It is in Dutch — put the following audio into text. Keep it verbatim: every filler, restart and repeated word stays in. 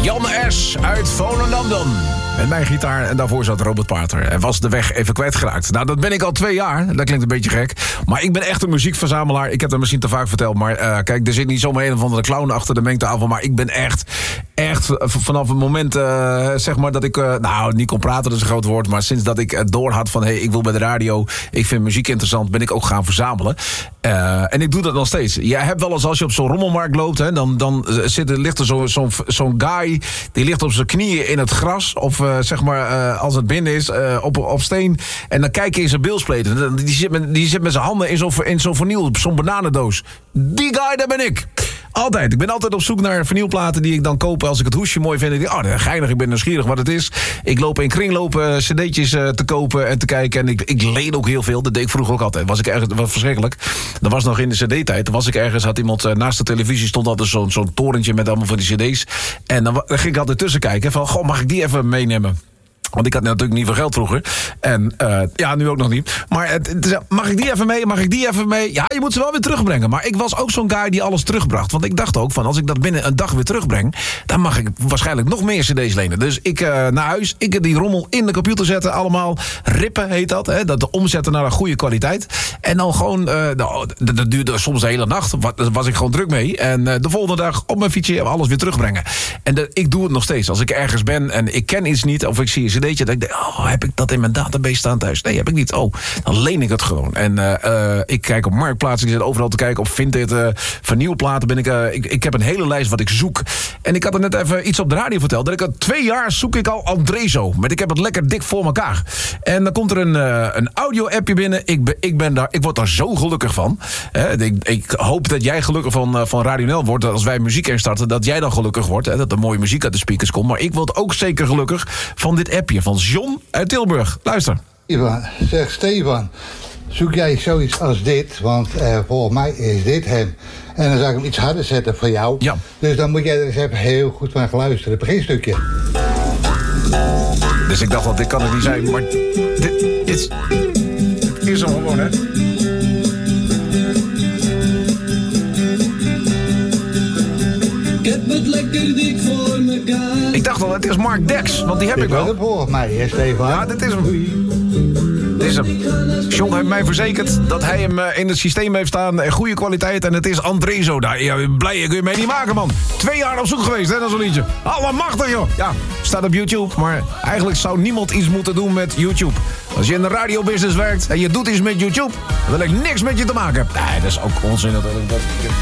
Jan S. uit Volendam dan. Met mijn gitaar en daarvoor zat Robert Pater. En was de weg even kwijtgeraakt. Nou, dat ben ik al twee jaar. Dat klinkt een beetje gek. Maar ik ben echt een muziekverzamelaar. Ik heb dat misschien te vaak verteld. Maar uh, kijk, er zit niet zomaar een of andere clown achter de mengtafel. Maar ik ben echt, echt vanaf het moment, uh, zeg maar, dat ik... Uh, nou, niet kon praten, dat is een groot woord. Maar sinds dat ik uh, door had van, hé, hey, ik wil bij de radio. Ik vind muziek interessant. Ben ik ook gaan verzamelen. Uh, en ik doe dat nog steeds. Jij hebt wel eens, als je op zo'n rommelmarkt loopt, hè, dan, dan zit er, ligt er zo'n zo, zo'n guy. Die ligt op zijn knieën in het gras. Of uh, zeg maar, uh, als het binnen is, uh, op, op steen. En dan kijk je in zijn bilspleten. Die zit met, die zit met zijn handen in zo'n, in zo'n vernieuw, zo'n bananendoos. Die guy, daar ben ik. Altijd. Ik ben altijd op zoek naar vernieuwplaten die ik dan koop als ik het hoesje mooi vind. Ik denk, oh, dat geinig, ik ben nieuwsgierig wat het is. Ik loop in kringlopen cd'tjes uh, te kopen en te kijken. En ik, ik leen ook heel veel. Dat deed ik vroeger ook altijd. Was ik ergens, was verschrikkelijk. Dat was nog in de cd-tijd. Dan was ik ergens, had iemand uh, naast de televisie stond altijd zo'n, zo'n torentje met allemaal van die cd's. En dan, dan ging ik altijd tussen kijken van, goh, mag ik die even meenemen? Want ik had natuurlijk niet veel geld vroeger. En uh, ja, nu ook nog niet. Maar het, het, mag ik die even mee? Mag ik die even mee? Ja, je moet ze wel weer terugbrengen. Maar ik was ook zo'n guy die alles terugbracht. Want ik dacht ook van, als ik dat binnen een dag weer terugbreng, dan mag ik waarschijnlijk nog meer cd's lenen. Dus ik uh, naar huis, ik die rommel in de computer zetten. Allemaal rippen heet dat. Hè, dat omzetten naar een goede kwaliteit. En dan gewoon, uh, nou, dat, dat duurde soms de hele nacht. Daar was ik gewoon druk mee. En uh, de volgende dag op mijn fietsje alles weer terugbrengen. En de, ik doe het nog steeds. Als ik ergens ben en ik ken iets niet, of ik zie een cd'tje, dat ik denk, oh, heb ik dat in mijn database staan thuis? Nee, heb ik niet. Oh, dan leen ik het gewoon. En uh, uh, ik kijk op Marktplaats, ik zit overal te kijken op Vinted, uh, vernieuwplaten. Ben ik, uh, ik, ik heb een hele lijst wat ik zoek. En ik had er net even iets op de radio verteld. Dat ik al twee jaar zoek ik al Andrezo. Maar ik heb het lekker dik voor elkaar. En dan komt er een, uh, een audio-appje binnen. Ik, ben, ik, ben daar, ik word daar zo gelukkig van. Uh, ik, ik hoop dat jij gelukkig van, uh, van Radio Nel wordt. Als wij muziek instarten, dat jij dan gelukkig wordt. Hè, dat er mooie muziek uit de speakers komt. Maar ik word ook zeker gelukkig van dit appje. Van John uit Tilburg. Luister. Stefan, zeg Stefan, zoek jij zoiets als dit? Want uh, volgens mij is dit hem. En dan zou ik hem iets harder zetten voor jou. Ja. Dus dan moet jij er eens even heel goed van gaan luisteren. Het beginstukje. Dus ik dacht, wel, dit kan het niet zijn. Maar dit, dit is hem gewoon, hè? Ik heb het lekker dik voor mekaar. Ik dacht al, het is Mark Dex, want die heb Dit ik wel. was het volgens mij, hè, Stefan? Ja, dit is hem. Dit is hem. John heeft mij verzekerd dat hij hem in het systeem heeft staan. Goede kwaliteit en het is Andrezo. Daar ja, blij, kun je mee niet maken, man. Twee jaar op zoek geweest, hè, dat zo'n liedje. Allemachtig, joh. Ja, staat op YouTube, maar eigenlijk zou niemand iets moeten doen met YouTube. Als je in de radiobusiness werkt en je doet iets met YouTube, dan wil ik niks met je te maken hebben. Nee, dat is ook onzin natuurlijk.